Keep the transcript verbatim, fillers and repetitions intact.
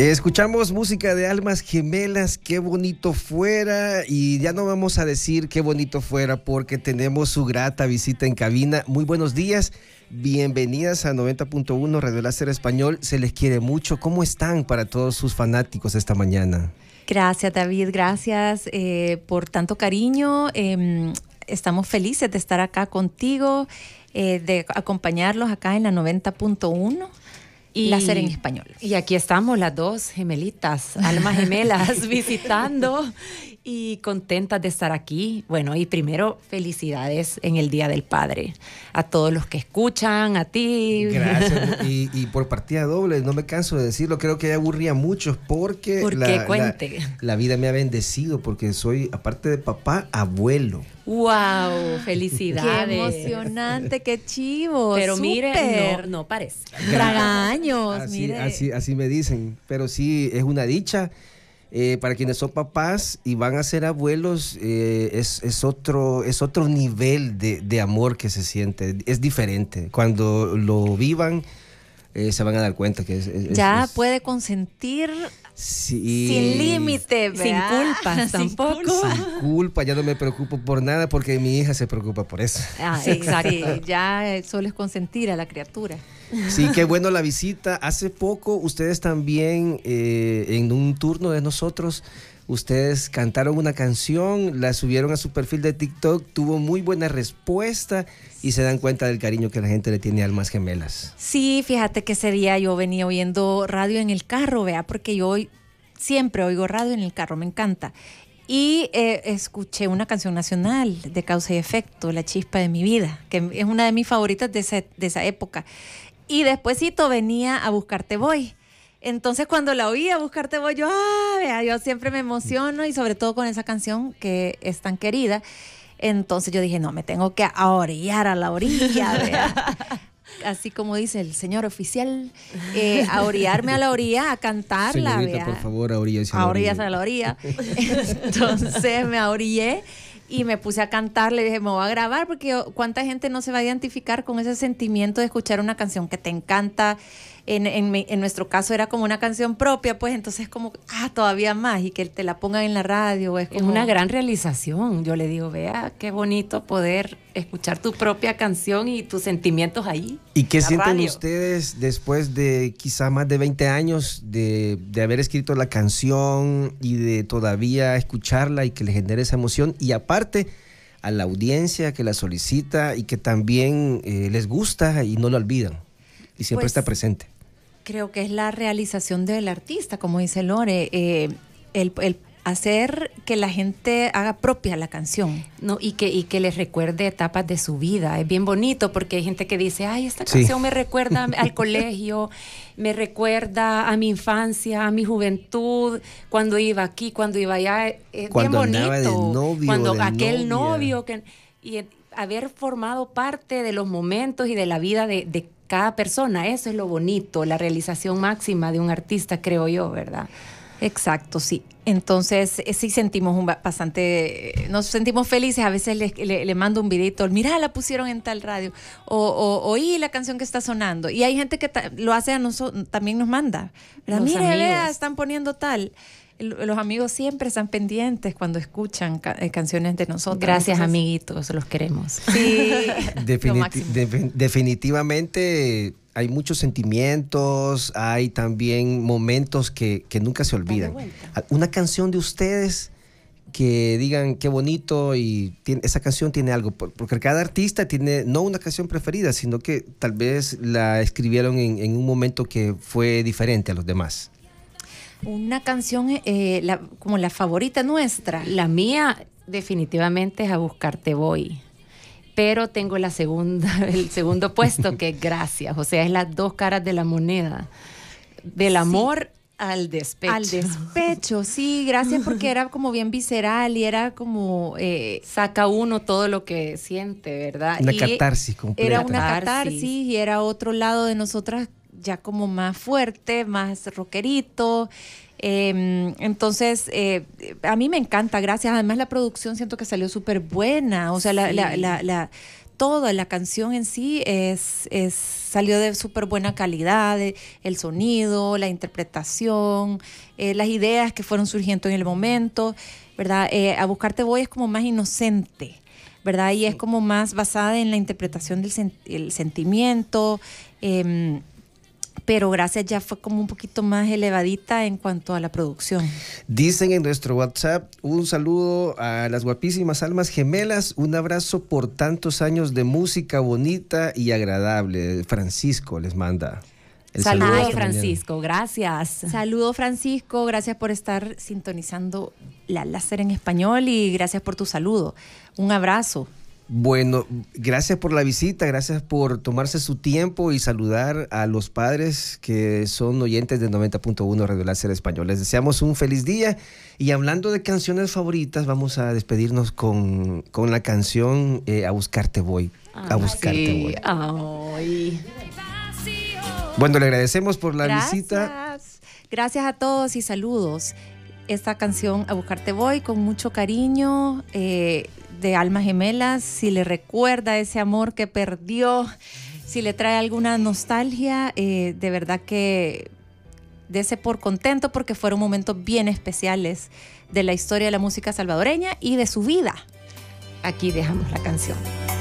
Escuchamos música de Almas Gemelas, qué bonito fuera, y ya no vamos a decir qué bonito fuera porque tenemos su grata visita en cabina. Muy buenos días, bienvenidas a noventa punto uno Radio Láser Español, se les quiere mucho. ¿Cómo están para todos sus fanáticos esta mañana? Gracias, David, gracias eh, por tanto cariño. Eh, estamos felices de estar acá contigo, eh, de acompañarlos acá en la noventa punto uno. Y Láser en español. Y aquí estamos las dos gemelitas, almas gemelas, visitando y contentas de estar aquí. Bueno, y primero, felicidades en el Día del Padre. A todos los que escuchan, a ti. Gracias. Y, y por partida doble, no me canso de decirlo, creo que ya aburría a muchos porque ¿Por la, qué? Cuente. La, la vida me ha bendecido porque soy, aparte de papá, abuelo. ¡Wow! ¡Felicidades! ¡Qué emocionante! ¡Qué chivo! Pero ¡súper! mire, no, no parece. Tragaños, así, mire. Así, así me dicen, pero sí, es una dicha. Eh, para quienes son papás y van a ser abuelos, eh, es, es, otro, es otro nivel de, de amor que se siente, es diferente. Cuando lo vivan, eh, se van a dar cuenta que es... es ya es, puede consentir sí, sin límite, sin culpa tampoco. Sin culpa, ya no me preocupo por nada porque mi hija se preocupa por eso. Ah, exacto. Sí, ya solo es consentir a la criatura. Sí, qué bueno la visita. Hace poco ustedes también, eh, en un turno de nosotros, ustedes cantaron una canción, la subieron a su perfil de TikTok, tuvo muy buena respuesta y se dan cuenta del cariño que la gente le tiene a Almas Gemelas. Sí, fíjate que ese día yo venía oyendo radio en el carro, vea, porque yo hoy siempre oigo radio en el carro, me encanta. Y eh, escuché una canción nacional de Causa y Efecto, La Chispa de mi Vida, que es una de mis favoritas de esa, de esa época. Y despuésito venía A Buscarte Voy. Entonces cuando la oí, A Buscarte Voy, yo, ah, vea, yo siempre me emociono y sobre todo con esa canción que es tan querida. Entonces yo dije, no, me tengo que orillar a la orilla, vea. Así como dice el señor oficial, eh, a orillarme a la orilla, a cantarla, Señorita, vea. por favor, a orillas a la A orilla. orillas a la orilla. Entonces me orillé y me puse a cantar, le dije, me voy a grabar porque yo, cuánta gente no se va a identificar con ese sentimiento de escuchar una canción que te encanta. En, en, en nuestro caso era como una canción propia, pues entonces como, ah, todavía más, y que te la pongan en la radio. Es, como... es una gran realización. Yo le digo, vea, qué bonito poder escuchar tu propia canción y tus sentimientos ahí. ¿Y qué sienten radio. ustedes después de quizá más de veinte años de, de haber escrito la canción y de todavía escucharla y que le genere esa emoción? Y aparte, a la audiencia que la solicita y que también eh, les gusta y no lo olvidan. Y siempre Pues, está presente. Creo que es la realización del artista, como dice Lore, eh, el, el hacer que la gente haga propia la canción. No, y que, y que les recuerde etapas de su vida. Es bien bonito porque hay gente que dice, ay, esta Sí. canción me recuerda al colegio, me recuerda a mi infancia, a mi juventud, cuando iba aquí, cuando iba allá. Es Cuando bien andaba de bonito. novio, Cuando de aquel novia. novio que y haber formado parte de los momentos y de la vida de, de cada persona, eso es lo bonito, la realización máxima de un artista, creo yo, ¿verdad? Exacto, sí. Entonces eh, sí sentimos un bastante, eh, nos sentimos felices. A veces le, le, le mando un videito, mira, la pusieron en tal radio, o, o oí la canción que está sonando. Y hay gente que ta- lo hace a nosotros, también nos manda, ¿verdad? Los Mire, amigos. vea, están poniendo tal. Los amigos siempre están pendientes cuando escuchan ca- eh, canciones de nosotros. Gracias, Entonces, amiguitos, los queremos. Sí, lo Definiti- máximo. de- definitivamente hay muchos sentimientos, hay también momentos que, que nunca se olvidan. Una canción de ustedes que digan qué bonito y tiene, esa canción tiene algo, porque cada artista tiene no una canción preferida, sino que tal vez la escribieron en, en un momento que fue diferente a los demás. Una canción eh, la, como la favorita nuestra. La mía definitivamente es A Buscarte Voy, pero tengo la segunda, el segundo puesto que es Gracias, o sea, es las dos caras de la moneda, del amor sí. al despecho. Al despecho, sí, gracias porque era como bien visceral y era como... Eh, saca uno todo lo que siente, ¿verdad? Una y catarsis completa. Era una catarsis y era otro lado de nosotras ya como más fuerte, más rockerito. Eh, entonces, eh, a mí me encanta, gracias. Además, la producción siento que salió súper buena. O sea, la, sí. la, la, la, toda la canción en sí es, es, salió de súper buena calidad, de, el sonido, la interpretación, eh, las ideas que fueron surgiendo en el momento, ¿verdad? Eh, A Buscarte Voy es como más inocente, ¿verdad? Y es como más basada en la interpretación del sen- el sentimiento, eh, pero Gracias ya fue como un poquito más elevadita en cuanto a la producción. Dicen en nuestro WhatsApp, un saludo a las guapísimas almas gemelas, un abrazo por tantos años de música bonita y agradable. Francisco les manda. El Saludos, saludo esta Francisco, gracias. Saludo, Francisco, gracias por estar sintonizando la Láser en español y gracias por tu saludo. Un abrazo. Bueno, gracias por la visita, gracias por tomarse su tiempo y saludar a los padres que son oyentes de noventa punto uno Radio Láser Español. Les deseamos un feliz día y hablando de canciones favoritas, vamos a despedirnos con, con la canción eh, A Buscarte Voy. A Buscarte Sí. Voy. Ay. Bueno, le agradecemos por la Gracias. visita. Gracias a todos y saludos. Esta canción A Buscarte Voy con mucho cariño, eh, de Almas Gemelas, si le recuerda ese amor que perdió, si le trae alguna nostalgia, eh, de verdad que dese por contento porque fueron momentos bien especiales de la historia de la música salvadoreña y de su vida. Aquí dejamos la canción.